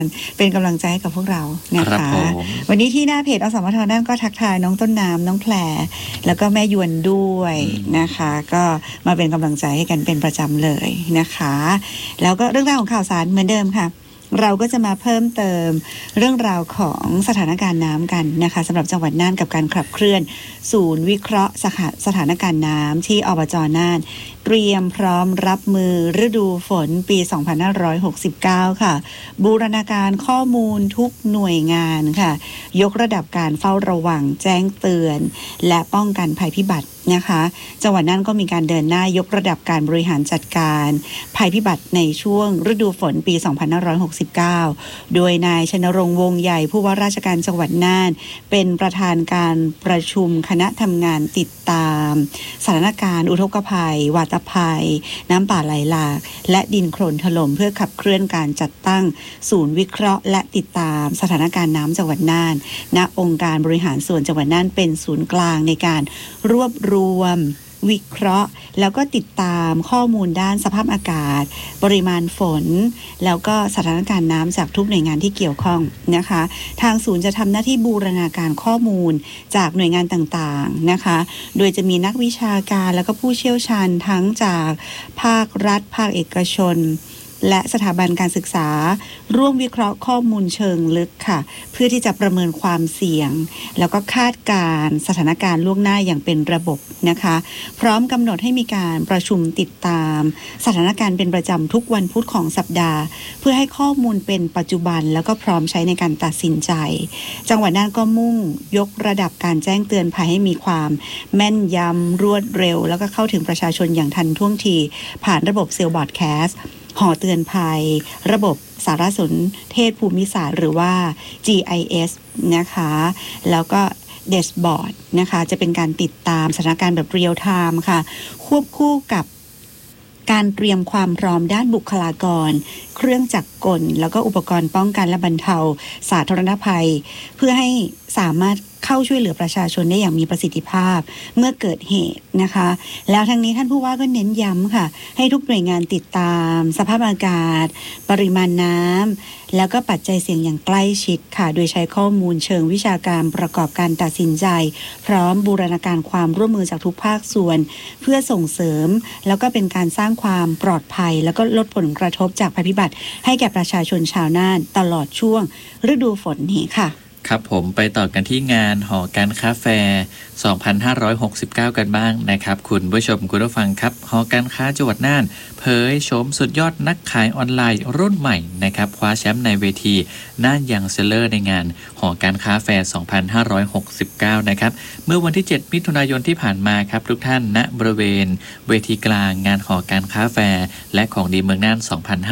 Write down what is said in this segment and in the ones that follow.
เป็นกำลังใจให้กับพวกเรานะครับคะผมวันนี้ที่หน้าเพจอสมทนั่นก็ทักทายน้องต้นน้ำน้องแพรแล้วก็แม่ยวนด้วยนะคะ ก็มาเป็นกำลังใจให้กันเป็นประจำเลยนะคะ แล้วก็เรื่องราวของข่าวสารเหมือนเดิมค่ะ เราก็จะมาเพิ่มเติมเรื่องราวของสถานการณ์น้ำกันนะคะสำหรับจังหวัดน่านกับการขับเคลื่อนศูนย์วิเคราะห์สถานการณ์น้ำที่อบจ.น่านเตรียมพร้อมรับมือฤดูฝนปี 2569 ค่ะบูรณาการข้อมูลทุกหน่วยงานค่ะยกระดับการเฝ้าระวังแจ้งเตือนและป้องกันภัยพิบัตินะคะจังหวัดน่านก็มีการเดินหน้ายกระดับการบริหารจัดการภัยพิบัติในช่วงฤดูฝนปี 2569 โดยนายชนรงค์วงใหญ่ผู้ว่าราชการจังหวัดน่านเป็นประธานการประชุมคณะทำงานติดตามสถานการณ์อุทกภัยวาตภัยน้ำป่าไหลหลากและดินโคลนถล่มเพื่อขับเคลื่อนการจัดตั้งศูนย์วิเคราะห์และติดตามสถานการณ์น้ำจังหวัดน่านณองค์การบริหารส่วนจังหวัดน่านเป็นศูนย์กลางในการรวบรวมวิเคราะห์แล้วก็ติดตามข้อมูลด้านสภาพอากาศปริมาณฝนแล้วก็สถานการณ์น้ำจากทุกหน่วยงานที่เกี่ยวข้องนะคะทางศูนย์จะทำหน้าที่บูรณาการข้อมูลจากหน่วยงานต่างๆนะคะโดยจะมีนักวิชาการแล้วก็ผู้เชี่ยวชาญทั้งจากภาครัฐภาคเอกชนและสถาบันการศึกษาร่วมวิเคราะห์ข้อมูลเชิงลึกค่ะเพื่อที่จะประเมินความเสี่ยงแล้วก็คาดการณ์สถานการณ์ล่วงหน้าอย่างเป็นระบบนะคะพร้อมกำหนดให้มีการประชุมติดตามสถานการณ์เป็นประจำทุกวันพุธของสัปดาห์เพื่อให้ข้อมูลเป็นปัจจุบันแล้วก็พร้อมใช้ในการตัดสินใจจังหวัดน่านก็มุ่งยกระดับการแจ้งเตือนภัยให้มีความแม่นยำรวดเร็วแล้วก็เข้าถึงประชาชนอย่างทันท่วงทีผ่านระบบเซลล์บอร์ดแคสต์หอเตือนภัยระบบสารสนเทศภูมิศาสตร์หรือว่า GIS นะคะแล้วก็เดชบอร์ดนะคะจะเป็นการติดตามสถานการณ์แบบเรียลไทม์ค่ะควบคู่กับการเตรียมความพร้อมด้านบุคลากรเครื่องจักรกลแล้วก็อุปกรณ์ป้องกันและบรรเทาสาธารณภัยเพื่อให้สามารถเข้าช่วยเหลือประชาชนได้อย่างมีประสิทธิภาพเมื่อเกิดเหตุนะคะแล้วทั้งนี้ท่านผู้ว่าก็เน้นย้ำค่ะให้ทุกหน่วยงานติดตามสภาพอากาศปริมาณน้ำแล้วก็ปัจจัยเสี่ยงอย่างใกล้ชิดค่ะโดยใช้ข้อมูลเชิงวิชาการประกอบการตัดสินใจพร้อมบูรณาการความร่วมมือจากทุกภาคส่วนเพื่อส่งเสริมแล้วก็เป็นการสร้างความปลอดภัยแล้วก็ลดผลกระทบจากภัยพิบัติให้แก่ประชาชนชาวน่านตลอดช่วงฤดูฝนนี้ค่ะครับผมไปต่อกันที่งานหอการค้าแฟร์ 2569 กันบ้างนะครับคุณผู้ชมคุณผู้ฟังครับหอการค้าจังหวัดน่านเผยโฉมสุดยอดนักขายออนไลน์รุ่นใหม่นะครับคว้าแชมป์ในเวทีน่านยังเซลเลอร์ในงานหอการค้าแฟร์ 2569 นะครับเมื่อวันที่ 7 มิถุนายนที่ผ่านมาครับทุกท่านณบริเวณเวทีกลางงานหอการค้าแฟร์และของดีเมืองน่าน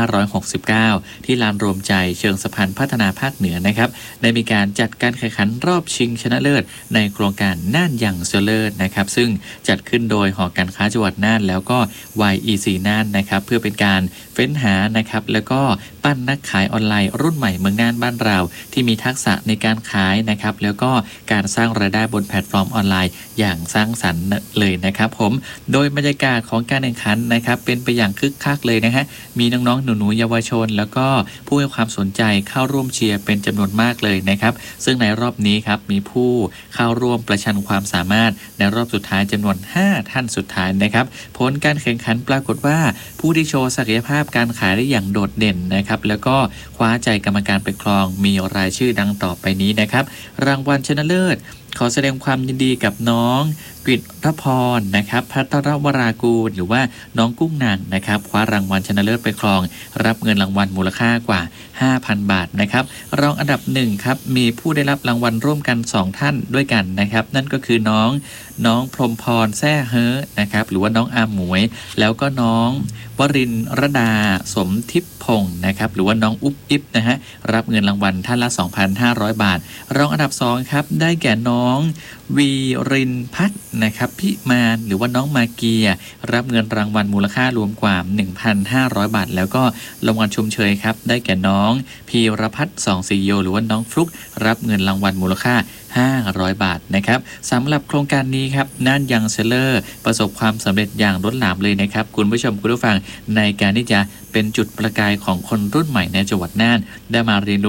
2569 ที่ลานรวมใจเชิงสะพานพัฒนาภาคเหนือนะครับได้มีการจัดการแข่งขันรอบชิงชนะเลิศในโครงการน่านยังเซลเลอร์นะครับซึ่งจัดขึ้นโดยหอการค้าจังหวัดน่านแล้วก็ YEC น่านนะครับเพื่อเป็นการเฟ้นหานะครับแล้วก็ปั้นนักขายออนไลน์รุ่นใหม่เมืองน่านบ้านเราที่มีทักษะในการขายนะครับแล้วก็การสร้างรายได้บนแพลตฟอร์มออนไลน์อย่างสร้างสรรค์เลยนะครับผมโดยบรรยากาศของการแข่งขันนะครับเป็นไปอย่างคึกคักเลยนะฮะมีน้องๆหนูๆเยาวชนแล้วก็ผู้ให้ความสนใจเข้าร่วมเชียร์เป็นจำนวนมากเลยนะครับซึ่งในรอบนี้ครับมีผู้เข้าร่วมประชันความสามารถในรอบสุดท้ายจำนวน5ท่านสุดท้ายนะครับผลการแข่งขันปรากฏว่าผู้ที่โชว์ศักยภาพการขายได้อย่างโดดเด่นนะครับแล้วก็คว้าใจกรรมการไปครองมีรายชื่อดังต่อไปนี้นะครับรางวัลชนะเลิศขอแสดงความยินดีกับน้องกฤษรพรนะครับพัทรวรากูลหรือว่าน้องกุ้งนางนะครับคว้ารางวัลชนะเลิศไปครองรับเงินรางวัลมูลค่ากว่า 5,000 บาทนะครับรองอันดับ1ครับมีผู้ได้รับรางวัลร่วมกัน2ท่านด้วยกันนะครับนั่นก็คือน้องพรหมพรแซ่เฮอนะครับหรือว่าน้องอาหมวยแล้วก็น้องวรินทร์รดาสมทิพย์พงศ์นะครับหรือว่าน้องอุ๊บอิ๊บนะฮะรับเงินรางวัลท่านละ 2,500 บาทรองอันดับ2ครับได้แก่น้องน้องวีรินพัฒน์นะครับพิมานหรือว่าน้องมาเกียรับเงินรางวัลมูลค่ารวมกว่า 1,500 บาทแล้วก็รางวัลชมเชยครับได้แก่น้องพีรพัฒน์สองสีโยหรือว่าน้องฟลุกรับเงินรางวัลมูลค่า500 บาทนะครับสำหรับโครงการนี้ครับน่านยังเซเลอร์ประสบความสำเร็จอย่างล้นหลามเลยนะครับคุณผู้ชมคุณผู้ฟังในการที่จะเป็นจุดประกายของคนรุ่นใหม่ในจังหวัดน่านได้มาเรียนรู้